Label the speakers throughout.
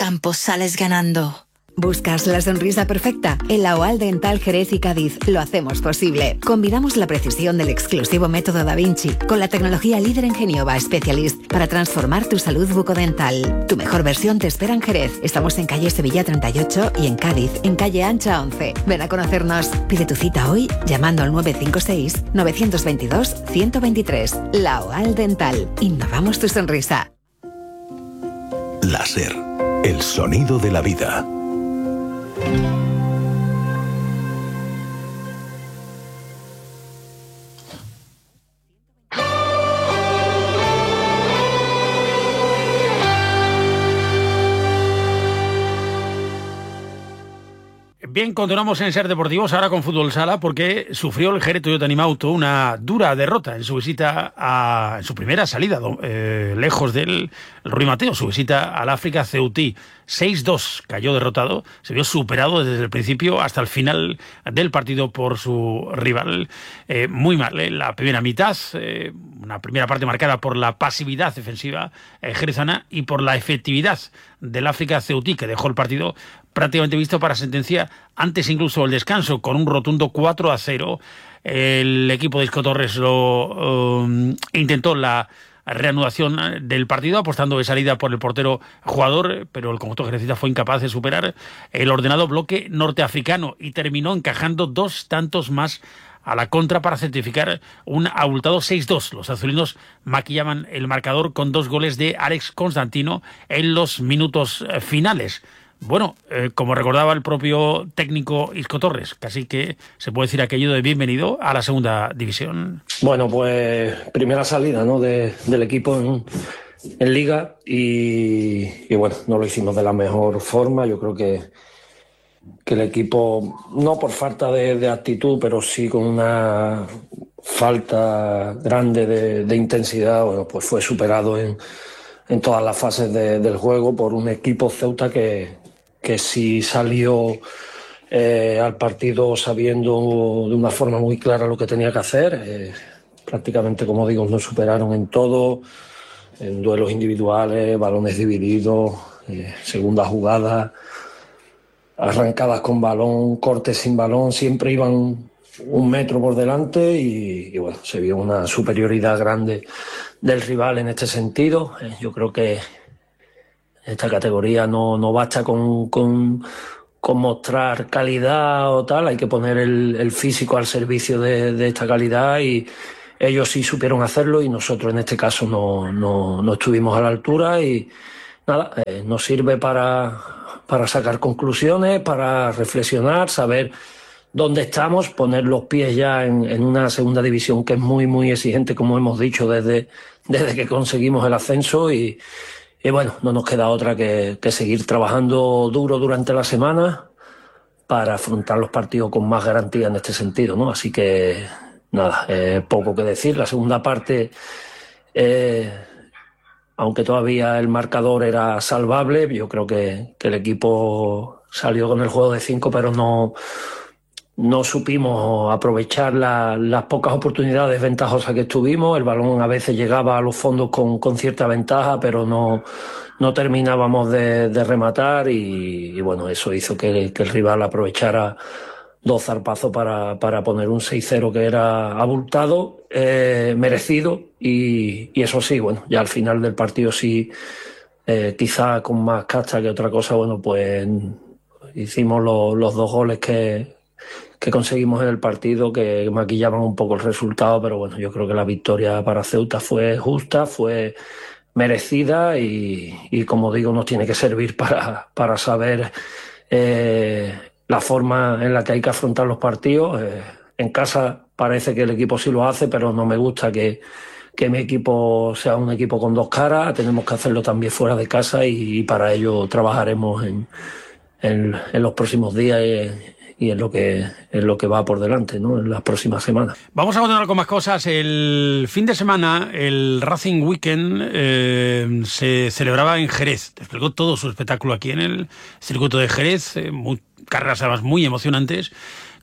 Speaker 1: campo sales ganando.
Speaker 2: ¿Buscas la sonrisa perfecta? En la OAL Dental Jerez y Cádiz lo hacemos posible. Combinamos la precisión del exclusivo método Da Vinci con la tecnología líder en Genioba Specialist para transformar tu salud bucodental. Tu mejor versión te espera en Jerez. Estamos en calle Sevilla 38 y en Cádiz, en calle Ancha 11. Ven a conocernos. Pide tu cita hoy llamando al 956-922-123. La OAL Dental. Innovamos tu sonrisa.
Speaker 3: Láser. El sonido de la vida.
Speaker 4: Bien, continuamos en Ser Deportivos, ahora con Fútbol Sala, porque sufrió el Jerez Toyota Animauto una dura derrota en su visita en su primera salida, lejos del Ruy Mateo, su visita al África Ceutí. 6-2 cayó derrotado, se vio superado desde el principio hasta el final del partido por su rival. Muy mal, la primera mitad, una primera parte marcada por la pasividad defensiva jerezana y por la efectividad del África Ceutí, que dejó el partido prácticamente visto para sentencia antes incluso del descanso, con un rotundo 4-0. El equipo de Isco Torres intentó la reanudación del partido, apostando de salida por el portero jugador, pero el conjunto jerezita fue incapaz de superar el ordenado bloque norteafricano y terminó encajando 2 tantos más a la contra para certificar un abultado 6-2. Los azulinos maquillaban el marcador con 2 goles de Alex Constantino en los minutos finales. Bueno, como recordaba el propio técnico Isco Torres, casi que se puede decir aquello de bienvenido a la segunda división.
Speaker 5: Bueno, pues primera salida, ¿no?, del equipo en Liga y bueno, no lo hicimos de la mejor forma. Yo creo que el equipo, no por falta de actitud, pero sí con una falta grande de intensidad, bueno, pues fue superado en todas las fases del juego por un equipo Ceuta que sí salió al partido sabiendo de una forma muy clara lo que tenía que hacer. Prácticamente, como digo, nos superaron en todo, en duelos individuales, balones divididos, segunda jugada, arrancadas con balón, cortes sin balón, siempre iban 1 metro por delante y bueno, se vio una superioridad grande del rival en este sentido. Yo creo que esta categoría no basta con mostrar calidad o tal, hay que poner el físico al servicio de esta calidad y ellos sí supieron hacerlo y nosotros en este caso no estuvimos a la altura y nada, nos sirve para sacar conclusiones, para reflexionar, saber dónde estamos, poner los pies ya en una segunda división que es muy, muy exigente, como hemos dicho, desde que conseguimos el ascenso y bueno, no nos queda otra que seguir trabajando duro durante la semana para afrontar los partidos con más garantía en este sentido, ¿no? Así que nada, poco que decir. La segunda parte, aunque todavía el marcador era salvable, yo creo que el equipo salió con el juego de 5, pero no supimos aprovechar las pocas oportunidades ventajosas que tuvimos. El balón a veces llegaba a los fondos con cierta ventaja, pero no terminábamos de rematar y bueno, eso hizo que el rival aprovechara 2 zarpazos para poner un 6-0 que era abultado, merecido y eso sí, bueno, ya al final del partido sí, quizá con más casta que otra cosa, bueno, pues hicimos los 2 goles que conseguimos en el partido, que maquillaban un poco el resultado, pero bueno, yo creo que la victoria para Ceuta fue justa, fue merecida y como digo, nos tiene que servir para saber la forma en la que hay que afrontar los partidos. En casa parece que el equipo sí lo hace, pero no me gusta que mi equipo sea un equipo con 2 caras. Tenemos que hacerlo también fuera de casa y para ello trabajaremos en los próximos días y en lo que va por delante, ¿no?, en las próximas semanas.
Speaker 4: Vamos a continuar con más cosas. El fin de semana, el Racing Weekend se celebraba en Jerez. Desplegó todo su espectáculo aquí en el circuito de Jerez, carreras además muy emocionantes,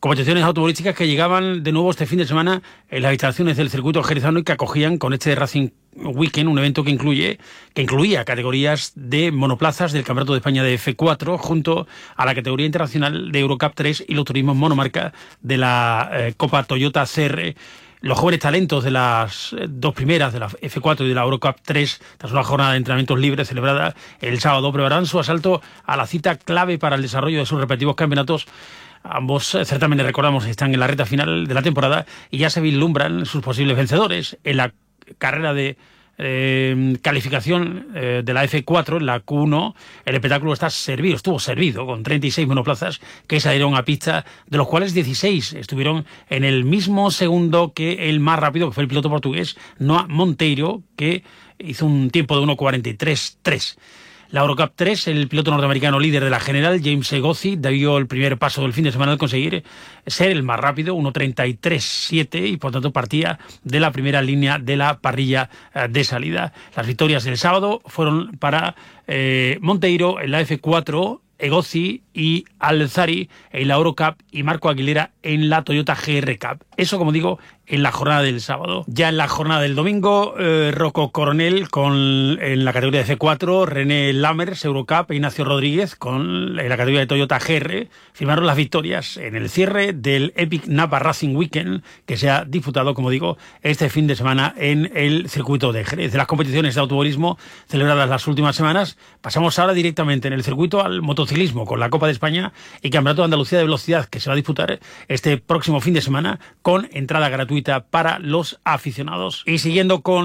Speaker 4: Competiciones automovilísticas que llegaban de nuevo este fin de semana en las instalaciones del circuito jerezano y que acogían con este Racing Weekend un evento que incluía categorías de monoplazas del Campeonato de España de F4 junto a la categoría internacional de Eurocup 3 y los turismos monomarca de la Copa Toyota CR. Los jóvenes talentos de las dos primeras, de la F4 y de la Eurocup 3, tras una jornada de entrenamientos libres celebrada el sábado, prepararán su asalto a la cita clave para el desarrollo de sus respectivos campeonatos. Ambos certámenes, recordamos, están en la recta final de la temporada y ya se vislumbran sus posibles vencedores. En la carrera de calificación de la F4, en la Q1, el espectáculo estuvo servido con 36 monoplazas que salieron a pista, de los cuales 16 estuvieron en el mismo segundo que el más rápido, que fue el piloto portugués Noah Monteiro, que hizo un tiempo de 1:43.3. La Eurocup 3, el piloto norteamericano líder de la general, James Egozzi, dio el primer paso del fin de semana al conseguir ser el más rápido, 1:33.7, y por tanto partía de la primera línea de la parrilla de salida. Las victorias del sábado fueron para Monteiro en la F4, Egozzi y Alzari en la Eurocup y Marco Aguilera en la Toyota GR Cup. Eso, como digo, en la jornada del sábado. Ya en la jornada del domingo, Rocco Coronel en la categoría de F4, René Lammers, Eurocup, e Ignacio Rodríguez en la categoría de Toyota GR firmaron las victorias en el cierre del Epic Napa Racing Weekend que se ha disputado, como digo, este fin de semana en el circuito de Jerez. De las competiciones de automovilismo celebradas las últimas semanas, pasamos ahora directamente en el circuito al motociclismo con la Copa de España y Campeonato de Andalucía de Velocidad que se va a disputar este próximo fin de semana con entrada gratuita para los aficionados. Y siguiendo con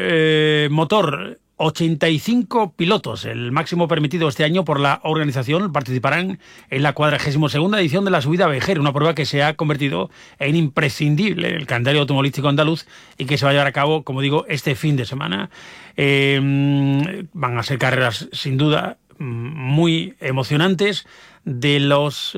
Speaker 4: motor, 85 pilotos, el máximo permitido este año por la organización, participarán en la 42ª edición de la subida a Vejer, una prueba que se ha convertido en imprescindible en el calendario automovilístico andaluz y que se va a llevar a cabo, como digo, este fin de semana. Van a ser carreras sin duda muy emocionantes. De los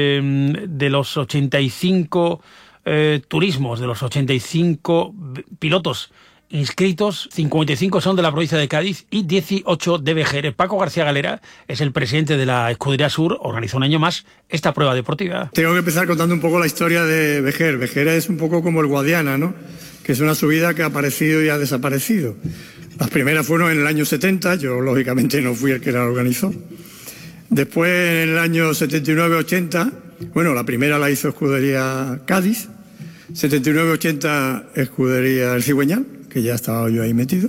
Speaker 4: 85 turismos, de los 85 pilotos inscritos, 55 son de la provincia de Cádiz y 18 de Vejer. Paco García Galera es el presidente de la Escudería Sur, organizó un año más esta prueba deportiva.
Speaker 1: Tengo que empezar contando un poco la historia de Vejer. Vejer es un poco como el Guadiana, ¿no? Que es una subida que ha aparecido y ha desaparecido. Las primeras fueron en el año 70, yo lógicamente no fui el que la organizó. Después, en el año 79-80, bueno, la primera la hizo Escudería Cádiz, 79-80 Escudería El Cigüeñal, que ya estaba yo ahí metido,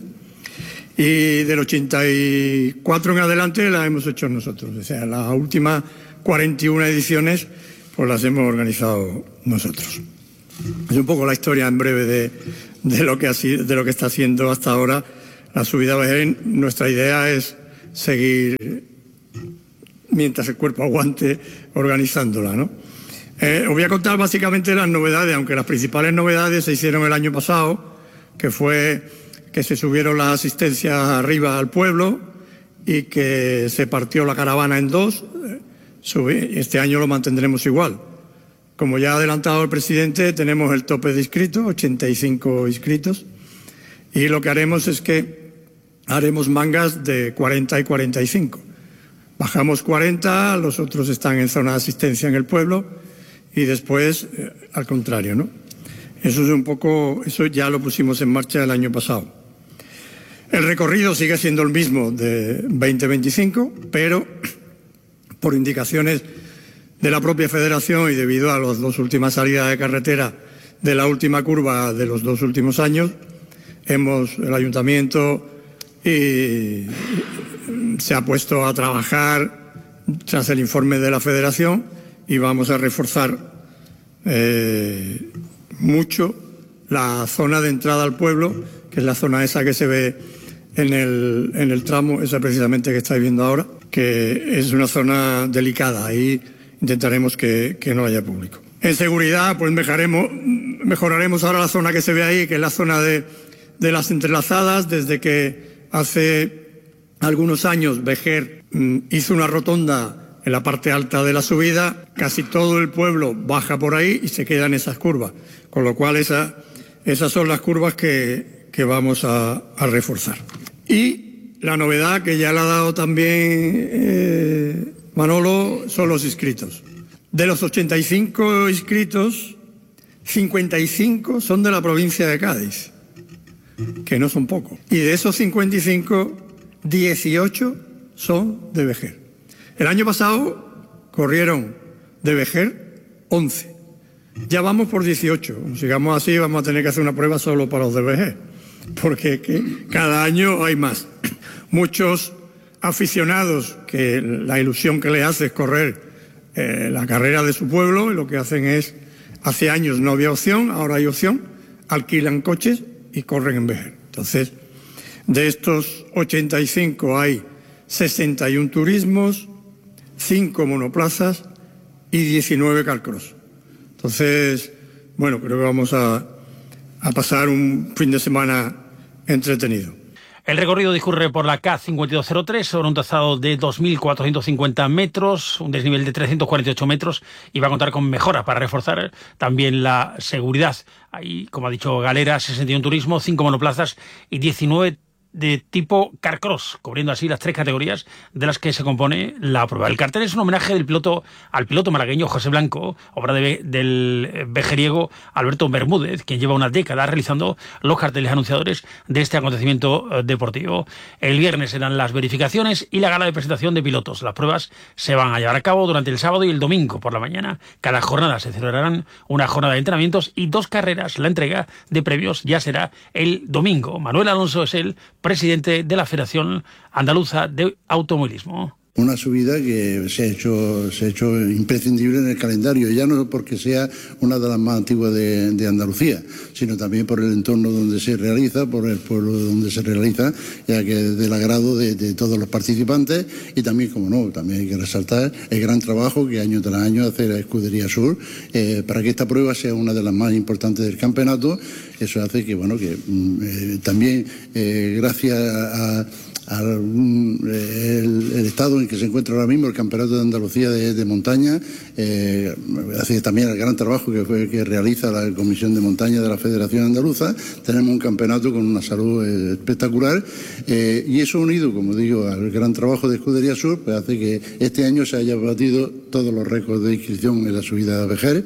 Speaker 1: y del 84 en adelante la hemos hecho nosotros. O sea, las últimas 41 ediciones pues las hemos organizado nosotros. Es un poco la historia en breve de lo que está haciendo hasta ahora la subida a Vejer. Nuestra idea es seguir, mientras el cuerpo aguante, organizándola, ¿no? Os voy a contar básicamente las novedades, aunque las principales novedades se hicieron el año pasado, que fue que se subieron las asistencias arriba al pueblo y que se partió la caravana en dos. Este año lo mantendremos igual. Como ya ha adelantado el presidente, tenemos el tope de inscritos, 85 inscritos, y lo que haremos es que haremos mangas de 40 y 45. Bajamos 40, los otros están en zona de asistencia en el pueblo y después al contrario, ¿no? Eso es un poco, eso ya lo pusimos en marcha el año pasado. El recorrido sigue siendo el mismo de 20-25, pero por indicaciones de la propia federación y debido a las dos últimas salidas de carretera de la última curva de los dos últimos años, el ayuntamiento se ha puesto a trabajar tras el informe de la federación y vamos a reforzar mucho la zona de entrada al pueblo, que es la zona esa que se ve en el tramo, esa precisamente que estáis viendo ahora, que es una zona delicada. Ahí intentaremos que no haya público. En seguridad, pues mejoraremos ahora la zona que se ve ahí, que es la zona de las entrelazadas. Desde que hace algunos años Vejer hizo una rotonda en la parte alta de la subida, casi todo el pueblo baja por ahí y se quedan esas curvas, con lo cual esas son las curvas que vamos a reforzar. Y la novedad que ya le ha dado también Manolo son los inscritos. De los 85 inscritos, 55 son de la provincia de Cádiz, que no son pocos. Y de esos 55, 18 son de Vejer. El año pasado corrieron de Vejer 11. Ya vamos por 18. Si sigamos así, vamos a tener que hacer una prueba solo para los de Vejer, porque cada año hay más. Muchos aficionados que la ilusión que les hace es correr la carrera de su pueblo, y lo que hacen es, hace años no había opción, ahora hay opción, alquilan coches y corren en Vejer. Entonces, de estos 85 hay 61 turismos, 5 monoplazas y 19 carcross. Entonces, bueno, creo que vamos a pasar un fin de semana entretenido.
Speaker 4: El recorrido discurre por la K5203 sobre un trazado de 2.450 metros, un desnivel de 348 metros, y va a contar con mejoras para reforzar también la seguridad. Hay, como ha dicho Galera, 61 turismo, 5 monoplazas y 19 de tipo carcross, cubriendo así las 3 categorías de las que se compone la prueba. El cartel es un homenaje al piloto malagueño José Blanco, obra del vejeriego Alberto Bermúdez, quien lleva una década realizando los carteles anunciadores de este acontecimiento deportivo. El viernes serán las verificaciones y la gala de presentación de pilotos. Las pruebas se van a llevar a cabo durante el sábado y el domingo por la mañana. Cada jornada se celebrarán una jornada de entrenamientos y 2 carreras. La entrega de premios ya será el domingo. Manuel Alonso es el presidente de la Federación Andaluza de Automovilismo.
Speaker 6: Una subida que se ha hecho imprescindible en el calendario, ya no porque sea una de las más antiguas de Andalucía, sino también por el entorno donde se realiza, por el pueblo donde se realiza, ya que es del agrado de todos los participantes, y también, como no, también hay que resaltar el gran trabajo que año tras año hace la Escudería Sur para que esta prueba sea una de las más importantes del campeonato. Eso hace que, bueno, que también gracias el estado en que se encuentra ahora mismo el Campeonato de Andalucía de montaña, hace también el gran trabajo que realiza la Comisión de Montaña de la Federación Andaluza. Tenemos un campeonato con una salud espectacular, y eso unido, como digo, al gran trabajo de Escudería Sur, pues hace que este año se haya batido todos los récords de inscripción en la subida de Vejer,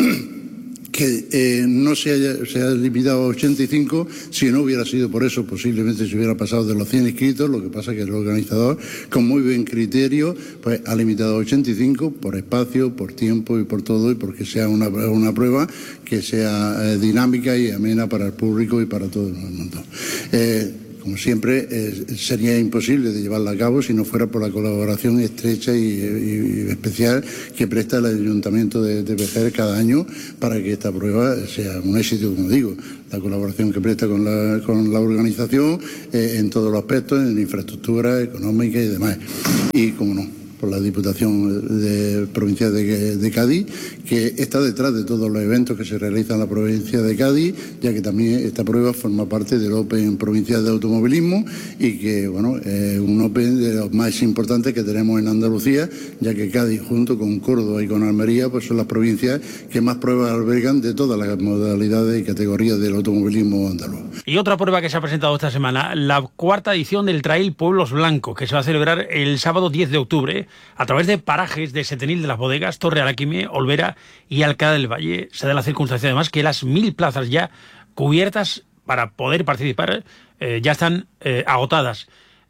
Speaker 6: que no se ha limitado a 85, si no hubiera sido por eso posiblemente se hubiera pasado de los 100 inscritos. Lo que pasa es que el organizador, con muy buen criterio, pues ha limitado a 85 por espacio, por tiempo y por todo, y porque sea una prueba que sea dinámica y amena para el público y para todo el mundo. Como siempre, sería imposible de llevarla a cabo si no fuera por la colaboración estrecha y especial que presta el Ayuntamiento de Vejer cada año para que esta prueba sea un éxito, como digo. La colaboración que presta con la organización en todos los aspectos, en infraestructura, económica y demás. Y, como no, por la Diputación Provincial de Cádiz, que está detrás de todos los eventos que se realizan en la provincia de Cádiz, ya que también esta prueba forma parte del Open Provincial de Automovilismo, y que, bueno, es un Open de los más importantes que tenemos en Andalucía, ya que Cádiz, junto con Córdoba y con Almería, pues son las provincias que más pruebas albergan de todas las modalidades y categorías del automovilismo andaluz.
Speaker 4: Y otra prueba que se ha presentado esta semana, la 4ª edición del Trail Pueblos Blancos, que se va a celebrar el sábado 10 de octubre a través de parajes de Setenil de las Bodegas, Torre Araquime, Olvera y Alcalá del Valle. Se da la circunstancia además que las 1000 plazas ya cubiertas para poder participar ya están agotadas.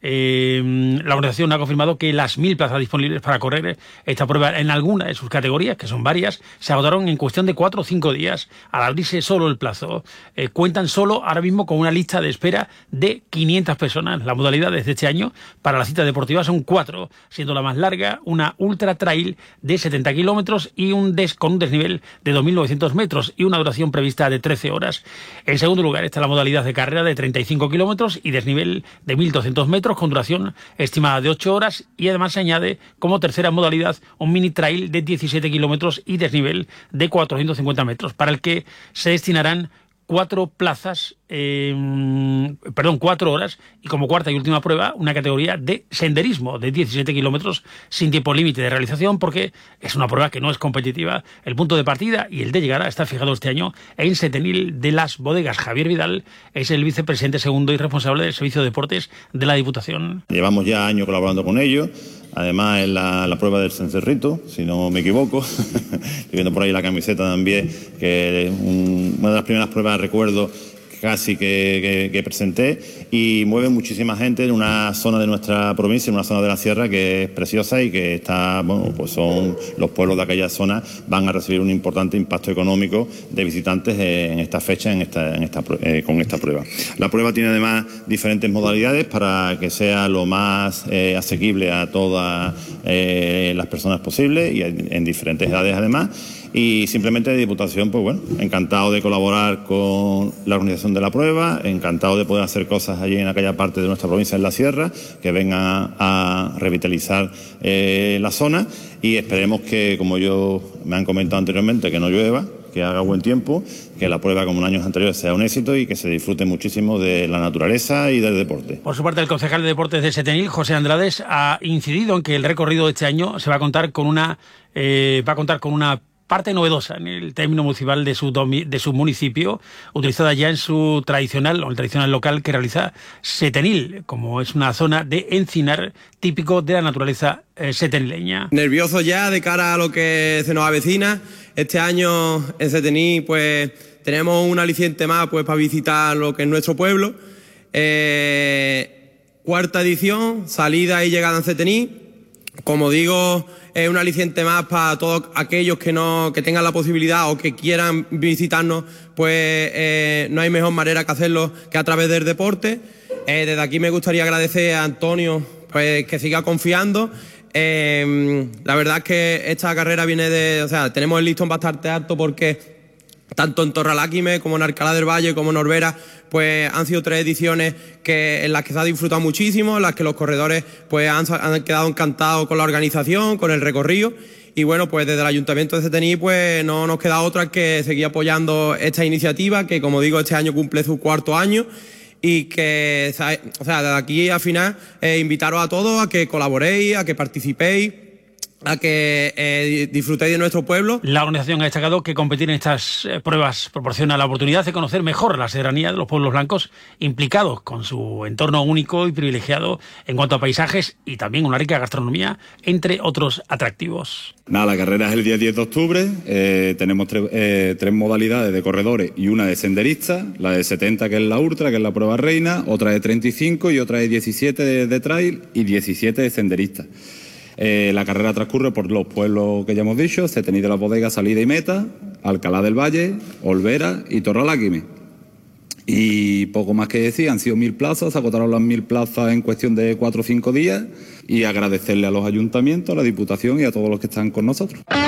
Speaker 4: La organización ha confirmado que las 1000 plazas disponibles para correr esta prueba en alguna de sus categorías, que son varias, se agotaron en cuestión de 4 o 5 días al abrirse solo el plazo. Cuentan solo ahora mismo con una lista de espera de 500 personas. Las modalidades de este año para la cita deportiva son 4, siendo la más larga una ultra trail de 70 kilómetros y con un desnivel de 2.900 metros y una duración prevista de 13 horas. En segundo lugar está la modalidad de carrera de 35 kilómetros y desnivel de 1.200 metros con duración estimada de 8 horas, y además se añade como tercera modalidad un mini trail de 17 kilómetros y desnivel de 450 metros, para el que se destinarán 4 plazas 4 horas, y como cuarta y última prueba, una categoría de senderismo de 17 kilómetros sin tiempo límite de realización, porque es una prueba que no es competitiva. El punto de partida y el de llegada está fijado este año en Setenil de las Bodegas. Javier Vidal es el vicepresidente segundo y responsable del Servicio de Deportes de la Diputación.
Speaker 7: Llevamos ya años colaborando con ellos. Además es la prueba del cencerrito, si no me equivoco. Estoy viendo por ahí la camiseta también, que es una de las primeras pruebas, recuerdo, casi que presenté, y mueve muchísima gente en una zona de nuestra provincia, en una zona de la sierra que es preciosa y que está, bueno, pues son los pueblos de aquella zona van a recibir un importante impacto económico de visitantes en esta fecha, con esta prueba. La prueba tiene además diferentes modalidades para que sea lo más asequible a todas las personas posibles y en diferentes edades además. Y simplemente de Diputación, pues bueno, encantado de colaborar con la organización de la prueba, encantado de poder hacer cosas allí en aquella parte de nuestra provincia, en la sierra, que vengan a revitalizar la zona, y esperemos que, como me han comentado anteriormente, que no llueva, que haga buen tiempo, que la prueba, como en años anteriores, sea un éxito y que se disfrute muchísimo de la naturaleza y del deporte.
Speaker 4: Por su parte, el concejal de Deportes de Setenil, José Andrades, ha incidido en que el recorrido de este año se va a contar con una parte novedosa en el término municipal de su municipio, utilizada ya en el tradicional local que realiza Setenil, como es una zona de encinar típico de la naturaleza setenileña.
Speaker 8: Nervioso ya de cara a lo que se nos avecina. Este año en Setenil pues tenemos un aliciente más pues para visitar lo que es nuestro pueblo. Cuarta edición, salida y llegada en Setenil. Como digo, es un aliciente más para todos aquellos que tengan la posibilidad o que quieran visitarnos, pues no hay mejor manera que hacerlo que a través del deporte. Desde aquí me gustaría agradecer a Antonio pues que siga confiando. La verdad es que esta carrera tenemos el listón bastante alto, porque tanto en Torreláquime como en Alcalá del Valle como en Orbera, pues han sido 3 ediciones en las que se ha disfrutado muchísimo, en las que los corredores pues han quedado encantados con la organización, con el recorrido. Y bueno, pues desde el Ayuntamiento de Setenil pues no nos queda otra que seguir apoyando esta iniciativa, que como digo, este año cumple su 4º año. Y que, desde aquí al final, invitaros a todos a que colaboréis, a que participéis, a que disfrutéis de nuestro pueblo.
Speaker 4: La organización ha destacado que competir en estas pruebas proporciona la oportunidad de conocer mejor la serranía de los pueblos blancos implicados con su entorno único y privilegiado en cuanto a paisajes y también una rica gastronomía, entre otros atractivos.
Speaker 9: La carrera es el día 10 de octubre, tenemos 3 modalidades de corredores y una de senderistas, la de 70 que es la ultra, que es la prueba reina, otra de 35 y otra de 17 de trail y 17 de senderistas. La carrera transcurre por los pueblos que ya hemos dicho: Setenil de las Bodegas, salida y meta, Alcalá del Valle, Olvera y Torreláquime. Y poco más que decir, han sido 1000 plazas, se agotaron las 1000 plazas en cuestión de 4 o 5 días, y agradecerle a los ayuntamientos, a la Diputación y a todos los que están con nosotros.